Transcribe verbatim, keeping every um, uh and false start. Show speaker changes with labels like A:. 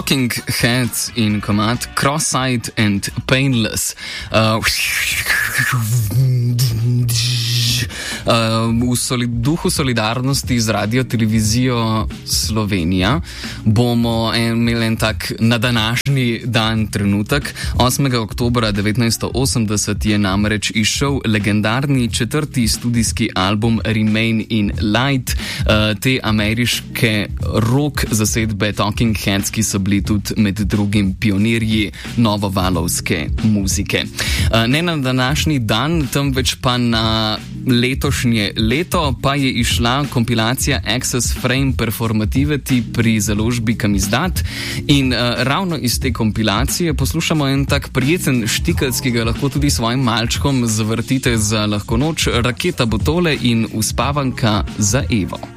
A: Talking Heads in komad Cross-Eyed and Painless. Uh, Uh, v soli, duhu solidarnosti z Radio Televizijo Slovenija bomo en, imeli en tak na današnji dan trenutek. osmega oktobra devetnajststo osemdeset je namreč izšel legendarni četrti studijski album Remain in Light uh, te ameriške rock zasedbe Talking Heads, ki so bili tudi med drugim pionirji novovalovske muzike. Uh, ne na današnji dan, temveč pa na letošnje leto pa je izšla kompilacija Access Frame Performativity pri založbi Kamizdat in uh, ravno iz te kompilacije poslušamo en tak prijeten štikec, ki ga lahko tudi svojim malčkom zavrtite za lahko noč. Raketa bo tole in Uspavanka za Evo.